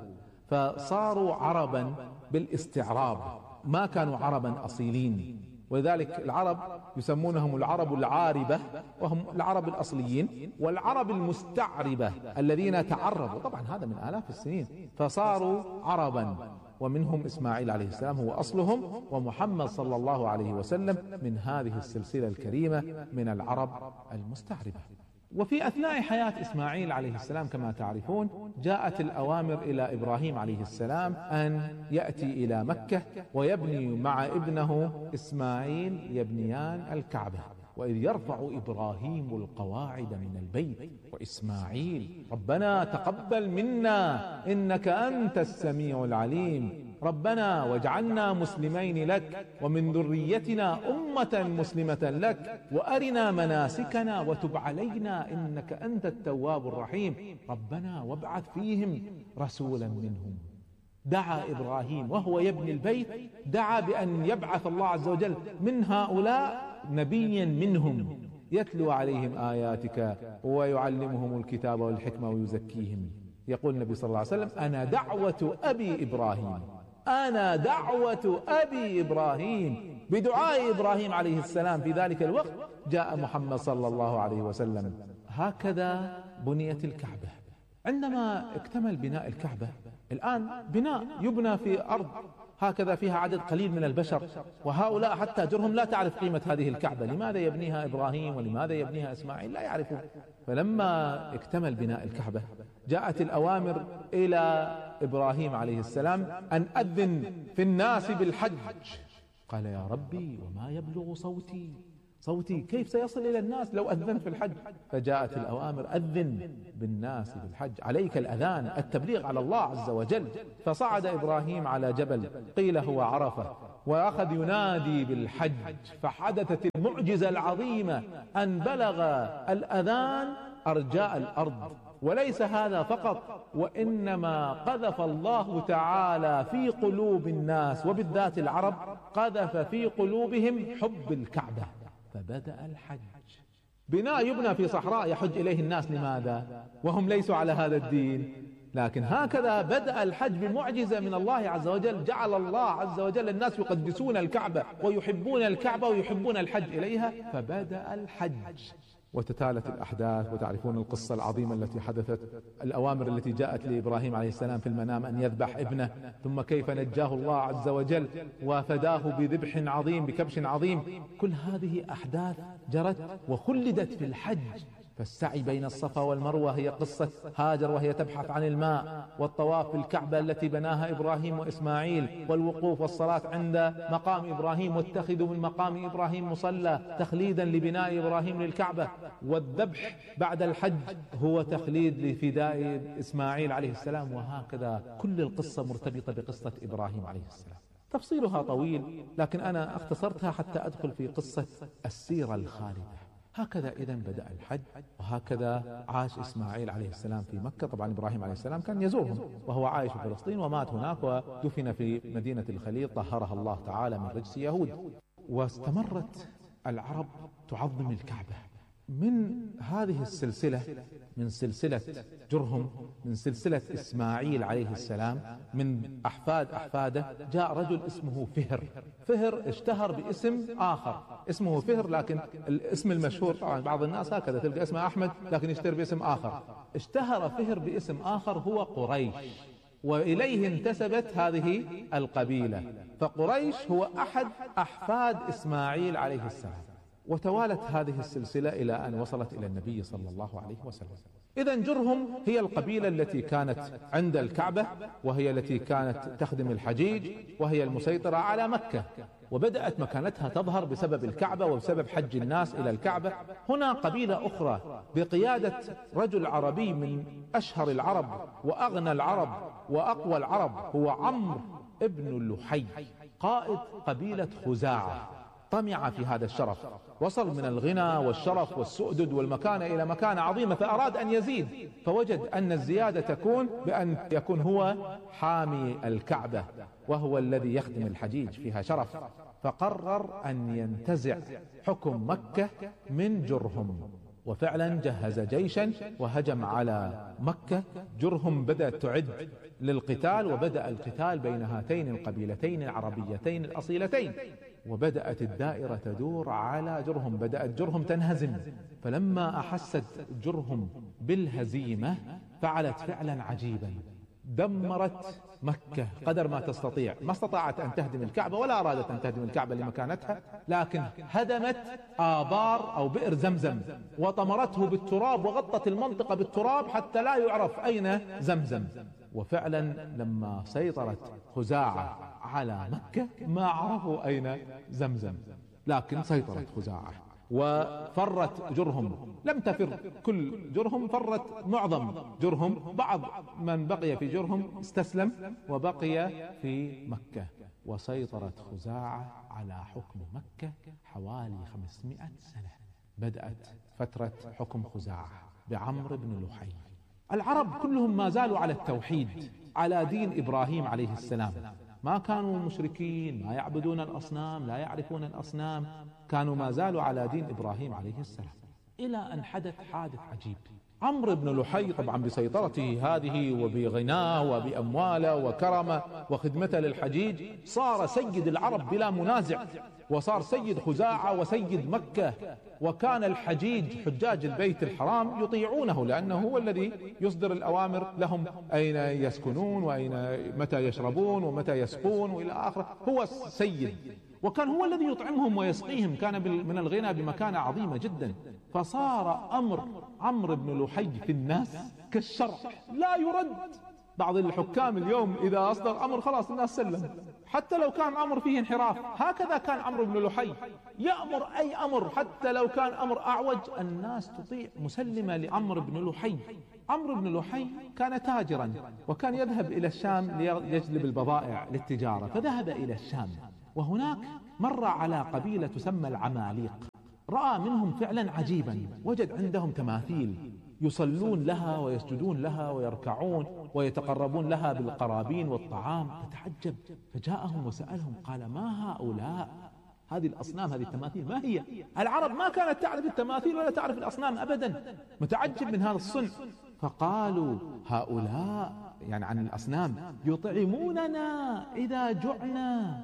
فصاروا عربا بالاستعراب، ما كانوا عربا أصيلين. ولذلك العرب يسمونهم العرب العاربة، وهم العرب الأصليين، والعرب المستعربة الذين تعربوا، طبعا هذا من آلاف السنين، فصاروا عربا. ومنهم إسماعيل عليه السلام هو أصلهم، ومحمد صلى الله عليه وسلم من هذه السلسلة الكريمة من العرب المستعربة. وفي أثناء حياة إسماعيل عليه السلام كما تعرفون جاءت الأوامر إلى إبراهيم عليه السلام أن يأتي إلى مكة ويبني مع ابنه إسماعيل يبنيان الكعبة. وإذ يرفع إبراهيم القواعد من البيت وإسماعيل ربنا تقبل منا إنك أنت السميع العليم ربنا واجعلنا مسلمين لك ومن ذريتنا أمة مسلمة لك وأرنا مناسكنا وتب علينا إنك أنت التواب الرحيم ربنا وابعث فيهم رسولا منهم. دعا إبراهيم وهو يبني البيت، دعا بأن يبعث الله عز وجل من هؤلاء نبيا منهم يتلو عليهم آياتك ويعلمهم الكتاب والحكمة ويزكيهم. يقول النبي صلى الله عليه وسلم أنا دعوة أبي إبراهيم، أنا دعوة أبي إبراهيم. بدعاء إبراهيم عليه السلام في ذلك الوقت جاء محمد صلى الله عليه وسلم. هكذا بنيت الكعبة. عندما اكتمل بناء الكعبة، الآن بناء يبنى في أرض هكذا فيها عدد قليل من البشر، وهؤلاء حتى جرهم لا تعرف قيمة هذه الكعبة، لماذا يبنيها إبراهيم ولماذا يبنيها إسماعيل لا يعرفون. فلما اكتمل بناء الكعبة جاءت الأوامر إلى إبراهيم عليه السلام أن أذن في الناس بالحج. قال يا ربي وما يبلغ صوتي صوتي كيف سيصل إلى الناس لو أذنت في الحج؟ فجاءت الأوامر أذن بالناس بالحج، عليك الأذان، التبليغ على الله عز وجل. فصعد إبراهيم على جبل قيل هو عرفة وأخذ ينادي بالحج، فحدثت المعجزة العظيمة أن بلغ الأذان أرجاء الأرض. وليس هذا فقط، وإنما قذف الله تعالى في قلوب الناس وبالذات العرب، قذف في قلوبهم حب الكعبة، فبدأ الحج. بناء يبنى في صحراء يحج إليه الناس، لماذا؟ وهم ليسوا على هذا الدين. لكن هكذا بدأ الحج بمعجزة من الله عز وجل، جعل الله عز وجل الناس يقدسون الكعبة ويحبون الكعبة ويحبون الحج إليها، فبدأ الحج. وتتالت الأحداث، وتعرفون القصة العظيمة التي حدثت، الأوامر التي جاءت لإبراهيم عليه السلام في المنام أن يذبح ابنه، ثم كيف نجاه الله عز وجل وفداه بذبح عظيم بكبش عظيم. كل هذه أحداث جرت وخلدت في الحج. فالسعي بين الصفا والمروة هي قصة هاجر وهي تبحث عن الماء، والطواف بالكعبة التي بناها إبراهيم وإسماعيل، والوقوف والصلاة عند مقام إبراهيم، واتخذوا من مقام إبراهيم مصلى تخليدا لبناء إبراهيم للكعبة، والذبح بعد الحج هو تخليد لفداء إسماعيل عليه السلام. وهكذا كل القصة مرتبطة بقصة إبراهيم عليه السلام. تفصيلها طويل، لكن أنا اختصرتها حتى أدخل في قصة السيرة الخالدة. هكذا إذن بدأ الحج، وهكذا عاش إسماعيل عليه السلام في مكة. طبعا إبراهيم عليه السلام كان يزورهم وهو عايش في فلسطين، ومات هناك ودفن في مدينة الخليل طهرها الله تعالى من رجس يهود. واستمرت العرب تعظم الكعبة من هذه السلسلة، من سلسلة جرهم، من سلسلة إسماعيل عليه السلام، من أحفاد أحفاده. جاء رجل اسمه فهر. فهر اشتهر باسم آخر اسمه فهر، لكن الاسم المشهور طبعا بعض الناس هكذا تلقى اسمه أحمد لكن يشتهر باسم آخر. اشتهر فهر باسم آخر هو قريش، وإليه انتسبت هذه القبيلة. فقريش هو أحد أحفاد إسماعيل عليه السلام. وتوالت هذه السلسلة إلى أن وصلت إلى النبي صلى الله عليه وسلم. إذن جرهم هي القبيلة التي كانت عند الكعبة، وهي التي كانت تخدم الحجيج، وهي المسيطرة على مكة، وبدأت مكانتها تظهر بسبب الكعبة وبسبب حج الناس إلى الكعبة. هنا قبيلة أخرى بقيادة رجل عربي من أشهر العرب وأغنى العرب وأقوى العرب، هو عمرو ابن لحي قائد قبيلة خزاعة. طمع في هذا الشرف، وصل من الغنى والشرف والسؤدد والمكانة إلى مكانة عظيمة، فأراد أن يزيد، فوجد أن الزيادة تكون بأن يكون هو حامي الكعبة وهو الذي يخدم الحجيج، فيها شرف. فقرر أن ينتزع حكم مكة من جرهم، وفعلا جهز جيشا وهجم على مكة. جرهم بدأت تعد للقتال، وبدأ القتال بين هاتين القبيلتين العربيتين الأصيلتين، وبدأت الدائرة تدور على جرهم. بدأت جرهم تنهزم، فلما أحست جرهم بالهزيمة فعلت فعلا عجيبا، دمرت مكة قدر ما تستطيع. ما استطاعت أن تهدم الكعبة ولا أرادت أن تهدم الكعبة لمكانتها، لكن هدمت آبار أو بئر زمزم وطمرته بالتراب، وغطت المنطقة بالتراب حتى لا يعرف أين زمزم. وفعلا لما سيطرت خزاعة على مكة ما عرفوا أين زمزم، لكن سيطرت خزاعة وفرت جرهم. لم تفر كل جرهم، فرت معظم جرهم. بعض من بقي في جرهم استسلم وبقي في مكة، وسيطرت خزاعة على حكم مكة حوالي خمسمائة سنة. بدأت فترة حكم خزاعة بعمرو بن لحي. العرب كلهم ما زالوا على التوحيد، على دين إبراهيم عليه السلام، ما كانوا مشركين، ما يعبدون الأصنام، لا يعرفون الأصنام، كانوا ما زالوا على دين إبراهيم عليه السلام. إلى أن حدث حادث عجيب. عمرو بن لحي طبعا بسيطرته هذه وبغناه وبأمواله وكرمه وخدمته للحجيج صار سيد العرب بلا منازع، وصار سيد خزاعة وسيد مكة. وكان الحجيج حجاج البيت الحرام يطيعونه، لأنه هو الذي يصدر الأوامر لهم أين يسكنون وأين متى يشربون ومتى يسقون وإلى آخره. هو السيد، وكان هو الذي يطعمهم ويسقيهم، كان من الغنى بمكانة عظيمة جدا. فصار أمر عمرو بن لحي في الناس كالشرع لا يرد. بعض الحكام اليوم إذا أصدر أمر خلاص الناس سلم، حتى لو كان أمر فيه انحراف. هكذا كان عمرو بن لحي، يأمر أي أمر حتى لو كان أمر أعوج الناس تطيع مسلمة لعمرو بن لحي. عمرو بن لحي كان تاجرا، وكان يذهب إلى الشام ليجلب البضائع للتجارة، فذهب إلى الشام، وهناك مر على قبيلة تسمى العماليق. رأى منهم فعلا عجيبا، وجد عندهم تماثيل يصلون لها ويسجدون لها ويركعون ويتقربون لها بالقرابين والطعام، فتعجب، فجاءهم وسألهم قال: ما هؤلاء؟ هذه الأصنام، هذه التماثيل ما هي؟ العرب ما كانت تعرف التماثيل ولا تعرف الأصنام أبدا، متعجب من هذا الصنع. فقالوا: هؤلاء يعني عن الأصنام يطعموننا إذا جعنا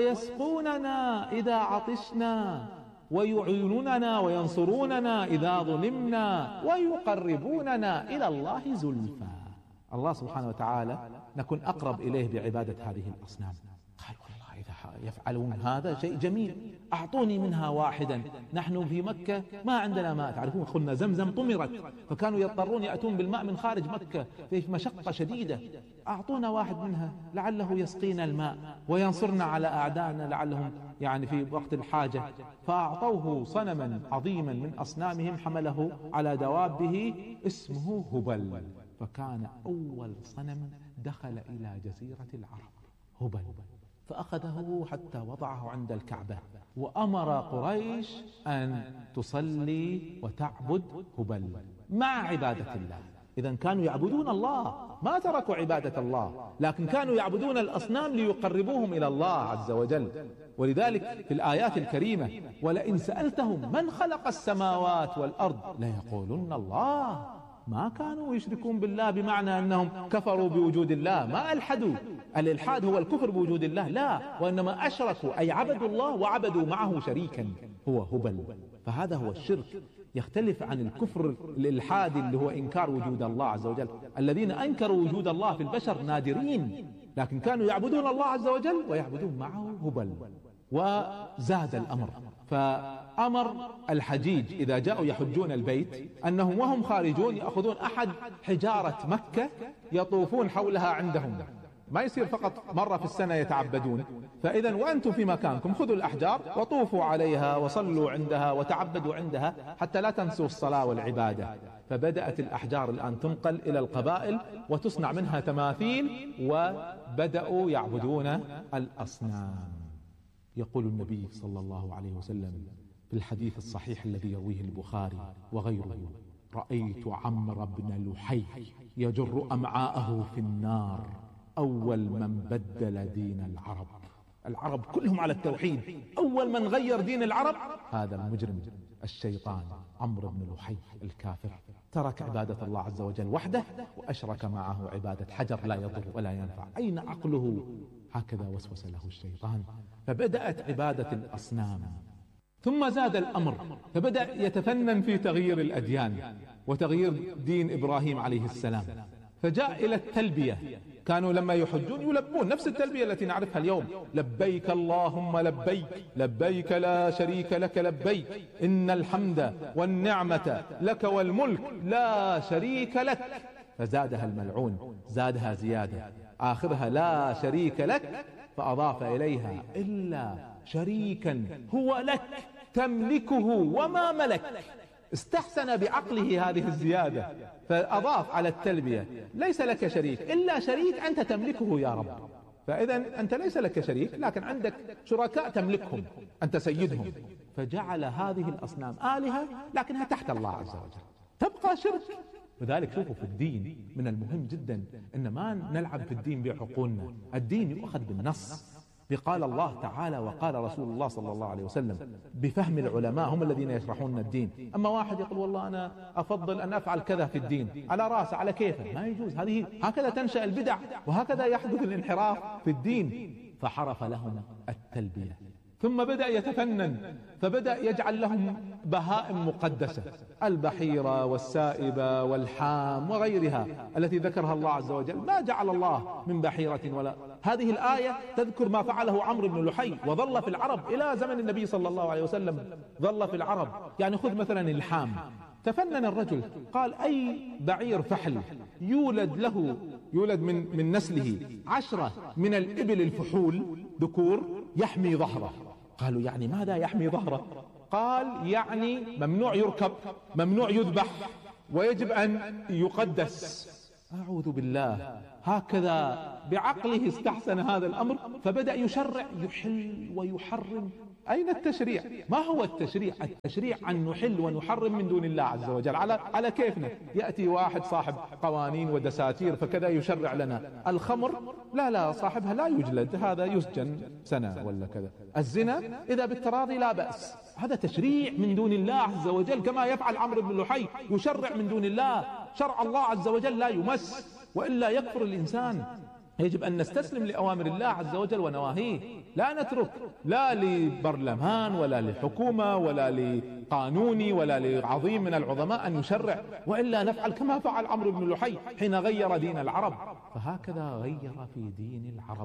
ويسقوننا إذا عطشنا ويعينوننا وينصروننا إذا ظلمنا ويقربوننا إلى الله زلفى. الله سبحانه وتعالى نكون أقرب إليه بعبادة هذه الأصنام. قال: والله إذا يفعلون هذا شيء جميل، أعطوني منها واحدا، نحن في مكة ما عندنا ماء، تعرفون قلنا زمزم طمرت، فكانوا يضطرون يأتون بالماء من خارج مكة في مشقة شديدة، أعطونا واحد منها لعله يسقينا الماء وينصرنا على أعدائنا لعلهم يعني في وقت الحاجة. فأعطوه صنما عظيما من أصنامهم حمله على دوابه اسمه هبل، فكان أول صنم دخل إلى جزيرة العرب هبل، فأخذه حتى وضعه عند الكعبة، وأمر قريش أن تصلي وتعبد هبل مع عبادة الله. إذن كانوا يعبدون الله، ما تركوا عبادة الله، لكن كانوا يعبدون الأصنام ليقربوهم إلى الله عز وجل. ولذلك في الآيات الكريمة ولئن سألتهم من خلق السماوات والأرض ليقولن الله. ما كانوا يشركون بالله بمعنى أنهم كفروا بوجود الله، ما ألحدوا، الإلحاد هو الكفر بوجود الله، لا، وإنما أشركوا أي عبدوا الله وعبدوا معه شريكا هو هبل. فهذا هو الشرك، يختلف عن الكفر الإلحادي اللي هو إنكار وجود الله عز وجل. الذين أنكروا وجود الله في البشر نادرين، لكن كانوا يعبدون الله عز وجل ويعبدون معه هبل. وزاد الأمر، فأمر الحجيج إذا جاءوا يحجون البيت أنهم وهم خارجون يأخذون أحد حجارة مكة يطوفون حولها عندهم، ما يصير فقط مرة في السنة يتعبدون. فإذا وأنتم في مكانكم خذوا الأحجار وطوفوا عليها وصلوا عندها وتعبدوا عندها حتى لا تنسوا الصلاة والعبادة. فبدأت الأحجار الآن تنقل إلى القبائل وتصنع منها تماثيل، وبدأوا يعبدون الأصنام. يقول النبي صلى الله عليه وسلم في الحديث الصحيح الذي يرويه البخاري وغيره: رأيت عمرو بن لحي يجر أمعاءه في النار أول من بدل دين العرب. العرب كلهم على التوحيد، أول من غير دين العرب هذا المجرم الشيطان عمرو بن لحي الكافر، ترك عبادة الله عز وجل وحده وأشرك معه عبادة حجر لا يضر ولا ينفع. أين عقله؟ هكذا وسوس له الشيطان، فبدأت عبادة الأصنام. ثم زاد الأمر، فبدأ يتفنن في تغيير الأديان وتغيير دين إبراهيم عليه السلام، فجاء إلى التلبية. كانوا لما يحجون يلبون نفس التلبية التي نعرفها اليوم: لبيك اللهم لبيك، لبيك لا شريك لك لبيك، إن الحمد والنعمة لك والملك لا شريك لك. فزادها الملعون، زادها زيادة، آخرها لا شريك لك، فأضاف إليها إلا شريكا هو لك تملكه وما ملك. استحسن بعقله هذه الزيادة، فأضاف على التلبية: ليس لك شريك إلا شريك أنت تملكه يا رب. فإذا أنت ليس لك شريك، لكن عندك شركاء تملكهم، أنت سيدهم. فجعل هذه الأصنام آلهة لكنها تحت الله عز وجل، تبقى شرك. لذلك شوفوا في الدين من المهم جدا أن ما نلعب في الدين بعقولنا، الدين يؤخذ بالنص، بقال الله تعالى وقال رسول الله صلى الله عليه وسلم، بفهم العلماء هم الذين يشرحون الدين. أما واحد يقول والله أنا أفضل أن أفعل كذا في الدين على رأسه على كيفه، ما يجوز. هذه هكذا تنشأ البدع وهكذا يحدث الانحراف في الدين. فحرف لهم التلبية، ثم بدأ يتفنن، فبدأ يجعل لهم بهائم مقدسة، البحيرة والسائبة والحام وغيرها التي ذكرها الله عز وجل. ما جعل الله من بحيرة ولا. هذه الآية تذكر ما فعله عمرو بن لحي، وظل في العرب إلى زمن النبي صلى الله عليه وسلم، ظل في العرب. يعني خذ مثلا الحام، تفنن الرجل، قال أي بعير فحل يولد له يولد من من نسله عشرة من الإبل الفحول ذكور يحمي ظهره. قالوا يعني ماذا يحمي ظهره؟ قال يعني ممنوع يركب، ممنوع يذبح، ويجب أن يقدس. أعوذ بالله. هكذا بعقله استحسن هذا الأمر، فبدأ يشرع، يحل ويحرم. أين التشريع؟ ما هو التشريع؟ التشريع أن نحل ونحرم من دون الله عز وجل على على كيفنا. يأتي واحد صاحب قوانين ودساتير فكذا يشرع لنا. الخمر لا لا صاحبها لا يجلد، هذا يسجن سنة ولا كذا. الزنا إذا بالتراضي لا بأس. هذا تشريع من دون الله عز وجل، كما يفعل عمرو بن لحي، يشرع من دون الله. شرع الله عز وجل لا يمس، وإلا يكفر الإنسان. يجب أن نستسلم لأوامر الله عز وجل ونواهيه، لا نترك لا لبرلمان ولا لحكومة ولا لقانوني ولا لعظيم من العظماء أن يشرع، وإلا نفعل كما فعل عمرو بن لحي حين غير دين العرب. فهكذا غير في دين العرب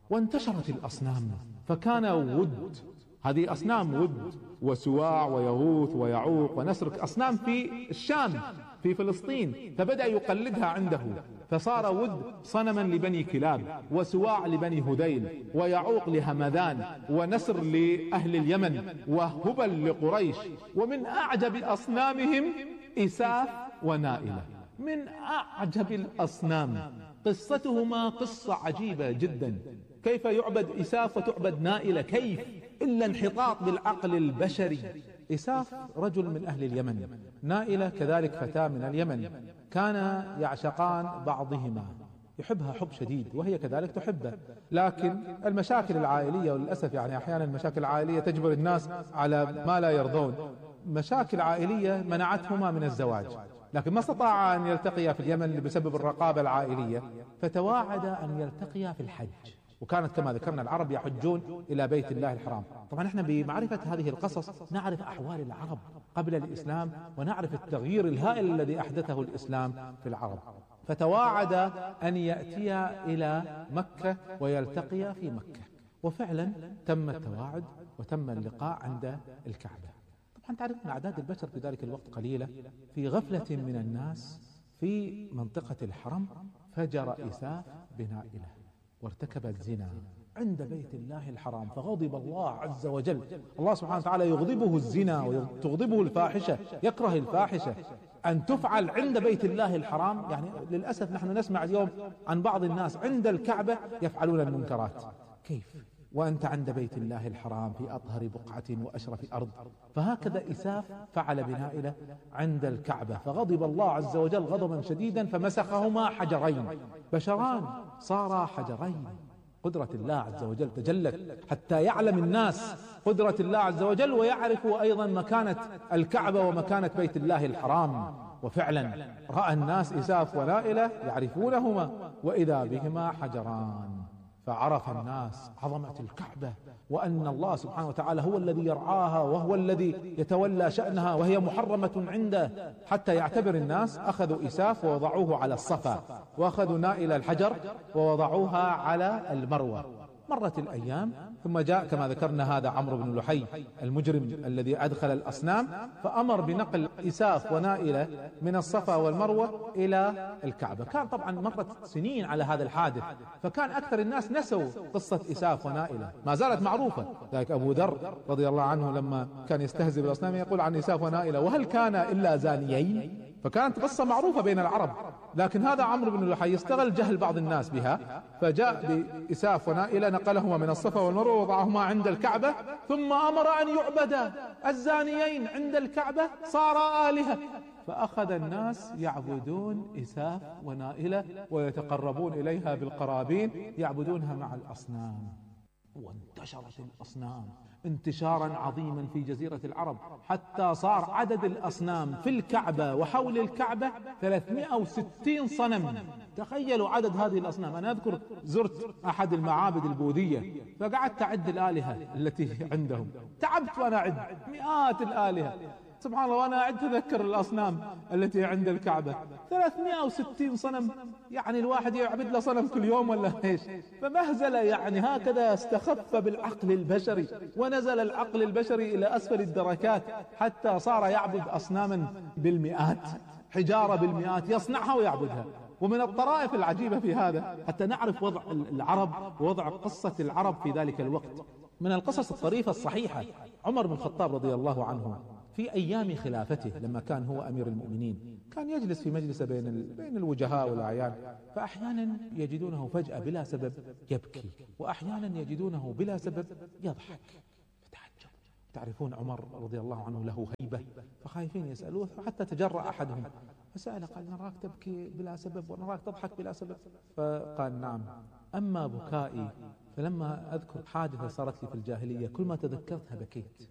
وانتشرت الأصنام، فكان ود، هذه أصنام ود وسواع ويغوث ويعوق ونسر، أصنام في الشام في فلسطين، فبدأ يقلدها عنده، فصار ود صنما لبني كلاب، وسواع لبني هذيل، ويعوق لهمذان، ونسر لأهل اليمن، وهبل لقريش. ومن أعجب أصنامهم إساف ونائلة، من أعجب الأصنام. قصتهما قصة عجيبة جدا، كيف يعبد إساف وتعبد نائلة؟ كيف؟ إلا انحطاط بالعقل البشري. إساف رجل من أهل اليمن، نائلة كذلك فتاة من اليمن، كانا يعشقان بعضهما، يحبها حب شديد وهي كذلك تحبه، لكن المشاكل العائلية، وللأسف يعني أحيانا المشاكل العائلية تجبر الناس على ما لا يرضون، مشاكل عائلية منعتهما من الزواج، لكن ما استطاعا أن يلتقيا في اليمن بسبب الرقابة العائلية، فتواعدا أن يلتقيا في الحج. وكانت كما ذكرنا العرب يحجون إلى بيت الله الحرام. طبعا احنا بمعرفة هذه القصص نعرف أحوال العرب قبل الإسلام، ونعرف التغيير الهائل الذي أحدثه الإسلام في العرب. فتواعدا أن يأتيا إلى مكة ويلتقيا في مكة، وفعلا تم التواعد وتم اللقاء عند الكعبة. طبعا تعرف أن أعداد البشر في ذلك الوقت قليلة، في غفلة من الناس في منطقة الحرم فجر إساف بنائلة وارتكب الزنا عند بيت الله الحرام، فغضب الله عز وجل. الله سبحانه وتعالى يغضبه الزنا وتغضبه الفاحشة، يكره الفاحشة أن تفعل عند بيت الله الحرام. يعني للأسف نحن نسمع اليوم عن بعض الناس عند الكعبة يفعلون المنكرات، كيف وأنت عند بيت الله الحرام في أطهر بقعة وأشرف أرض؟ فهكذا إساف فعل بنائلة عند الكعبة، فغضب الله عز وجل غضبا شديدا فمسخهما حجرين، بشران صارا حجرين. قدرة الله عز وجل تجلت حتى يعلم الناس قدرة الله عز وجل، ويعرفوا أيضا مكانة الكعبة ومكانة بيت الله الحرام. وفعلا رأى الناس إساف ونائلة يعرفونهما وإذا بهما حجران، فعرف الناس عظمة الكعبة، وأن الله سبحانه وتعالى هو الذي يرعاها وهو الذي يتولى شأنها، وهي محرمة عنده. حتى يعتبر الناس أخذوا إساف ووضعوه على الصفا، وأخذوا نائلة الحجر ووضعوها على المروة. مرت الأيام ثم جاء كما ذكرنا هذا عمرو بن لحي المجرم الذي أدخل الأصنام، فأمر بنقل إساف ونائلة من الصفا والمروة إلى الكعبة. كان طبعا مرت سنين على هذا الحادث، فكان أكثر الناس نسوا قصة إساف ونائلة، ما زالت معروفة. ذلك أبو ذر رضي الله عنه لما كان يستهزئ بالأصنام يقول عن إساف ونائلة وهل كان إلا زانيين؟ فكانت قصة معروفة بين العرب، لكن هذا عمرو بن لحي استغل جهل بعض الناس بها، فجاء بإساف ونائلة نقلهما من الصفا والمروة ووضعهما عند الكعبة، ثم أمر أن يعبدا الزانيين عند الكعبة، صارا آلهة. فأخذ الناس يعبدون إساف ونائلة ويتقربون إليها بالقرابين، يعبدونها مع الأصنام. وانتشرت الأصنام انتشارا عظيما في جزيرة العرب، حتى صار عدد الأصنام في الكعبة وحول الكعبة ثلاثمائة وستين صنم. تخيلوا عدد هذه الأصنام. أنا أذكر زرت أحد المعابد البوذية فقعدت أعد الآلهة التي عندهم، تعبت وأنا أعد مئات الآلهة، سبحان الله، وأنا أعد تذكر الأصنام التي عند الكعبة ثلاثمائة وستين صنم. يعني الواحد يعبد له صنم كل يوم ولا ايش؟ فمهزلة، يعني هكذا استخف بالعقل البشري، ونزل العقل البشري إلى أسفل الدركات حتى صار يعبد أصناما بالمئات، حجارة بالمئات يصنعها ويعبدها. ومن الطرائف العجيبة في هذا حتى نعرف وضع العرب ووضع قصة العرب في ذلك الوقت، من القصص الطريفة الصحيحة، عمر بن الخطاب رضي الله عنه في أيام خلافته لما كان هو أمير المؤمنين كان يجلس في مجلس بين بين الوجهاء والأعيان، فأحيانا يجدونه فجأة بلا سبب يبكي، وأحيانا يجدونه بلا سبب يضحك، فتعجب. تعرفون عمر رضي الله عنه له هيبة، فخايفين يسألوه، فحتى تجرأ أحدهم فسأل قال نراك تبكي بلا سبب ونراك تضحك بلا سبب، فقال نعم، أما بكائي فلما أذكر حادثة صارت لي في الجاهلية كل ما تذكرتها بكيت.